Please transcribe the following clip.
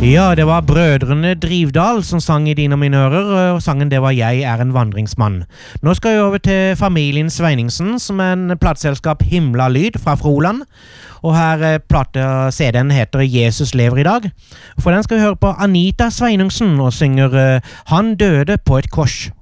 Ja, det var brødrene Drivdal som sang i dine og mine ører, og sangen det var «Jeg er en vandringsmann». Nå skal vi over til familien Sveiningsen, som er en plateselskap Himla Lyd fra Froland. Og her CD-en heter «Jesus lever i dag». For den skal vi høre på Anita Sveiningsen og synger «Han døde på et kors».